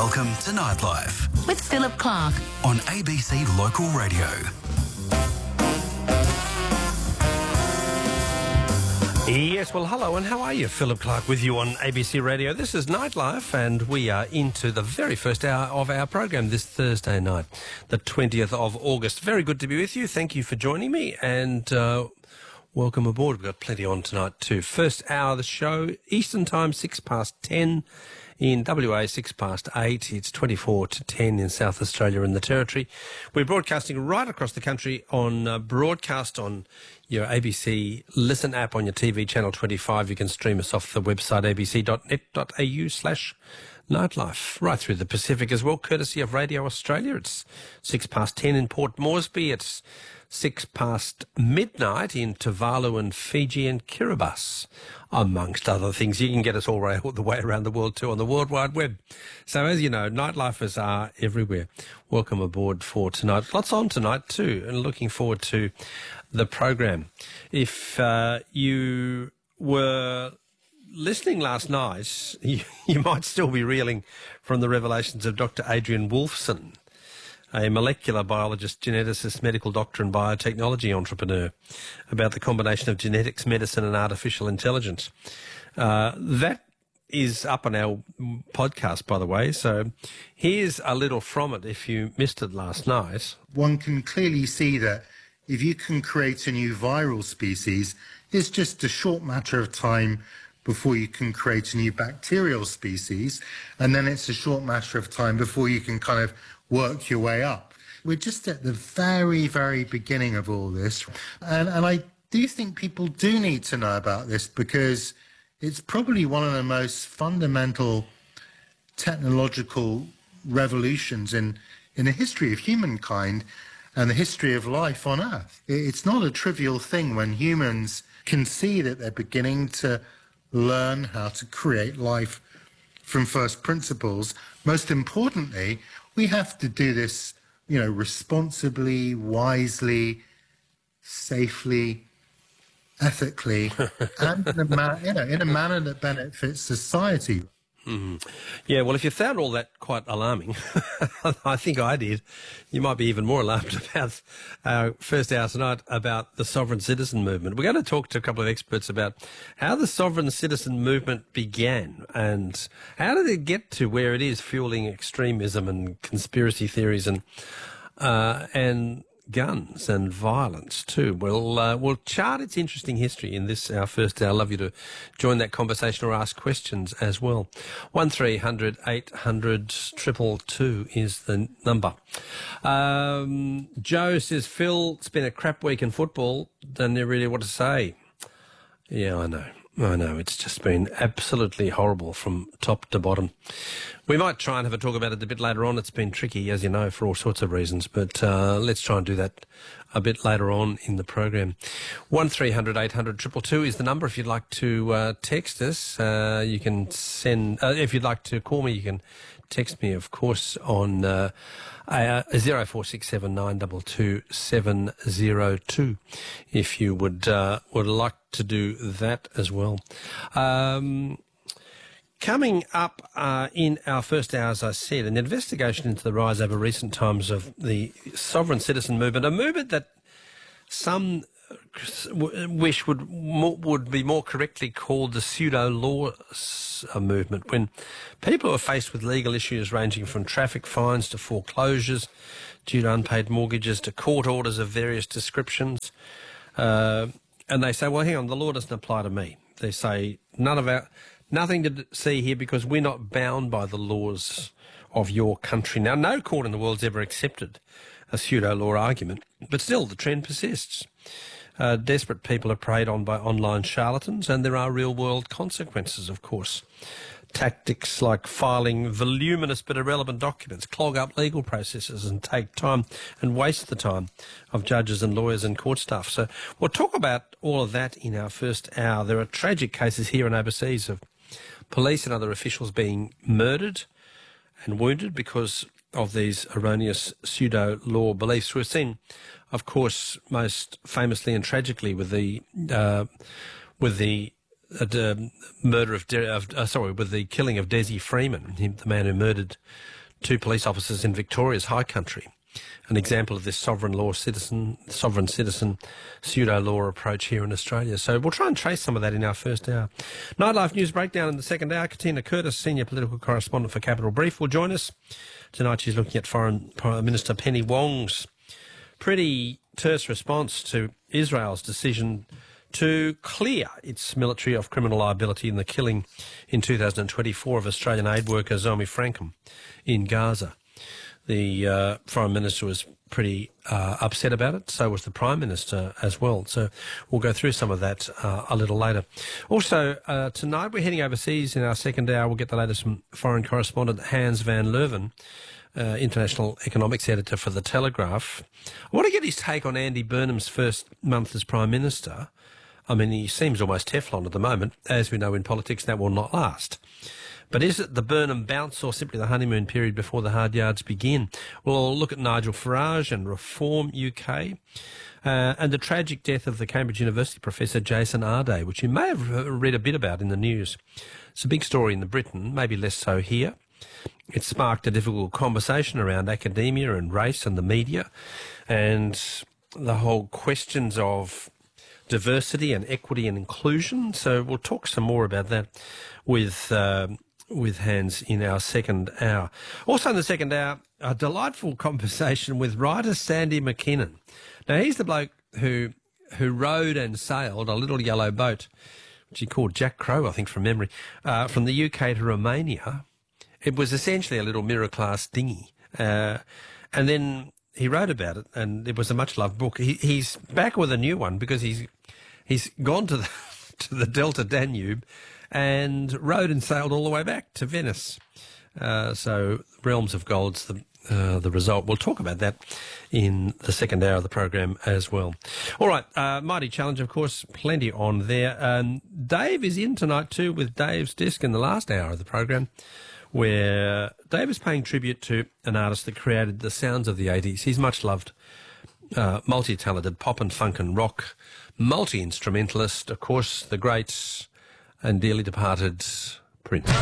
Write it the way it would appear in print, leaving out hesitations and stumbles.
Welcome to Nightlife with Philip Clark on ABC Local Radio. Yes, well, hello, and how are you? Philip Clark with you on ABC Radio. This is Nightlife, and we are into the very first hour of our program this Thursday night, the 20th of August. Very good to be with you. Thank you for joining me, and welcome aboard. We've got plenty on tonight too. First hour of the show, Eastern Time, 10:06. In WA, 8:06. It's 24 to 10 in South Australia and the Territory. We're broadcasting right across the country on broadcast on your ABC Listen app on your TV, Channel 25. You can stream us off the website abc.net.au/nightlife. Right through the Pacific as well, courtesy of Radio Australia. It's 10:06 in Port Moresby. It's midnight in Tuvalu and Fiji and Kiribati, amongst other things. You can get us all the way around the world too on the World Wide Web. So as you know, nightlifers are everywhere. Welcome aboard for tonight. Lots on tonight too, and looking forward to the program. If you were listening last night, you might still be reeling from the revelations of Dr. Adrian Wolfson, a molecular biologist, geneticist, medical doctor and biotechnology entrepreneur, about the combination of genetics, medicine and artificial intelligence. That is up on our podcast, by the way, so here's a little from it if you missed it last night. One can clearly see that if you can create a new viral species, it's just a short matter of time before you can create a new bacterial species, and then it's a short matter of time before you can kind of work your way up. We're just at the very, very beginning of all this. And I do think people do need to know about this because it's probably one of the most fundamental technological revolutions in the history of humankind and the history of life on Earth. It's not a trivial thing when humans can see that they're beginning to learn how to create life from first principles. Most importantly, we have to do this, responsibly, wisely, safely, ethically, and in a manner that benefits society. Mm-hmm. Yeah, well, if you found all that quite alarming, I think I did, you might be even more alarmed about our first hour tonight about the sovereign citizen movement. We're going to talk to a couple of experts about how the sovereign citizen movement began and how did it get to where it is, fueling extremism and conspiracy theories and guns and violence too. We'll chart its interesting history in this, our first hour. I'd love you to join that conversation or ask questions as well. 1300 800 222 is the number. Joe says, Phil, it's been a crap week in football. Don't know really what to say. Yeah, I know. It's just been absolutely horrible from top to bottom. We might try and have a talk about it a bit later on. It's been tricky, as you know, for all sorts of reasons, but let's try and do that a bit later on in the program. 1300 800 222 is the number if you'd like to text us. You can send, if you'd like to call me, you can text me, of course, on 0467 922 702 if you would like to do that as well. Coming up in our first hour, as I said, an investigation into the rise over recent times of the sovereign citizen movement, a movement that some wish would be more correctly called the pseudo-law movement, when people are faced with legal issues ranging from traffic fines to foreclosures due to unpaid mortgages to court orders of various descriptions. And they say, well, hang on, the law doesn't apply to me. They say, nothing to see here because we're not bound by the laws of your country. Now, no court in the world's ever accepted a pseudo-law argument, but still the trend persists. Desperate people are preyed on by online charlatans, and there are real-world consequences, of course. Tactics like filing voluminous but irrelevant documents clog up legal processes and take time and waste the time of judges and lawyers and court staff. So we'll talk about all of that in our first hour. There are tragic cases here and overseas of police and other officials being murdered and wounded because of these erroneous pseudo-law beliefs. We've seen, of course, most famously and tragically with the murder with the killing of Desi Freeman, the man who murdered 2 police officers in Victoria's high country. An example of this sovereign citizen pseudo-law approach here in Australia. So we'll try and trace some of that in our first hour. Nightlife News Breakdown in the second hour. Katina Curtis, Senior Political Correspondent for Capital Brief, will join us. Tonight she's looking at Foreign Minister Penny Wong's pretty terse response to Israel's decision to clear its military of criminal liability in the killing in 2024 of Australian aid worker Zomi Frankham in Gaza. The Foreign Minister was pretty upset about it. So was the Prime Minister as well. So we'll go through some of that a little later. Also, tonight we're heading overseas in our second hour. We'll get the latest from foreign correspondent Hans van Leuven, international economics editor for The Telegraph. I want to get his take on Andy Burnham's first month as Prime Minister. I mean, he seems almost Teflon at the moment. As we know in politics, that will not last. But is it the Burnham bounce or simply the honeymoon period before the hard yards begin? We'll look at Nigel Farage and Reform UK and the tragic death of the Cambridge University professor Jason Arday, which you may have read a bit about in the news. It's a big story in Britain, maybe less so here. It sparked a difficult conversation around academia and race and the media and the whole questions of diversity and equity and inclusion. So we'll talk some more about that with Hans in our second hour. Also in the second hour, a delightful conversation with writer Sandy McKinnon. Now, he's the bloke who rowed and sailed a little yellow boat, which he called Jack Crow, I think, from memory, from the UK to Romania. It was essentially a little mirror-class dinghy. And then he wrote about it, and it was a much-loved book. He's back with a new one because he's gone to the Delta Danube and rowed and sailed all the way back to Venice. So Realms of Gold's the result. We'll talk about that in the second hour of the program as well. All right, Mighty Challenge, of course, plenty on there. Dave is in tonight too with Dave's Disc in the last hour of the program, where Dave is paying tribute to an artist that created the sounds of the 80s. He's much loved, multi-talented pop and funk and rock, multi-instrumentalist, of course, the great and dearly departed Prince.